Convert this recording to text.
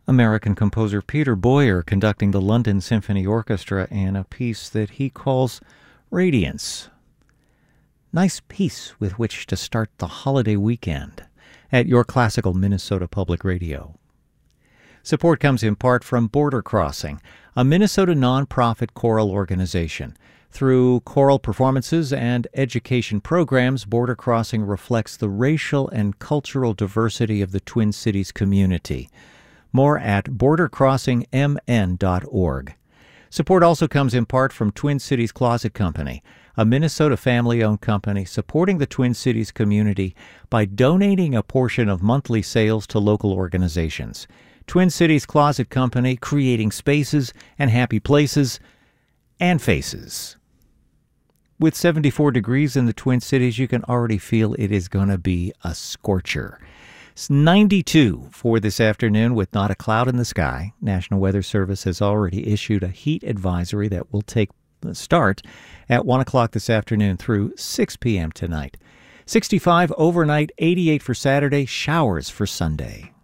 American composer Peter Boyer conducting the London Symphony Orchestra in a piece that he calls Radiance. Nice piece with which to start the holiday weekend at your classical Minnesota Public Radio. Support comes in part from Border Crossing, a Minnesota nonprofit choral organization. Through choral performances and education programs, Border Crossing reflects the racial and cultural diversity of the Twin Cities community. More at bordercrossingmn.org. Support also comes in part from Twin Cities Closet Company, a Minnesota family-owned company supporting the Twin Cities community by donating a portion of monthly sales to local organizations. Twin Cities Closet Company, creating spaces and happy places and faces. With 74 degrees in the Twin Cities, you can already feel it is going to be a scorcher. It's 92 for this afternoon with not a cloud in the sky. National Weather Service has already issued a heat advisory that will start at 1 o'clock this afternoon through 6 p.m. tonight. 65 overnight, 88 for Saturday, showers for Sunday.